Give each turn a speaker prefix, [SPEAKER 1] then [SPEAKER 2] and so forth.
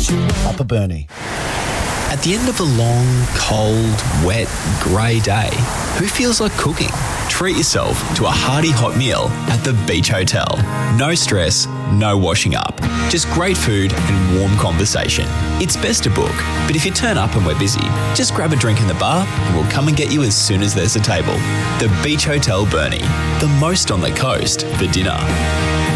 [SPEAKER 1] Upper Burnie.
[SPEAKER 2] At the end of a long, cold, wet, grey day, who feels like cooking? Treat yourself to a hearty hot meal at the Beach Hotel. No stress, no washing up. Just great food and warm conversation. It's best to book, but if you turn up and we're busy, just grab a drink in the bar and we'll come and get you as soon as there's a table. The Beach Hotel Burnie, the most on the coast for dinner.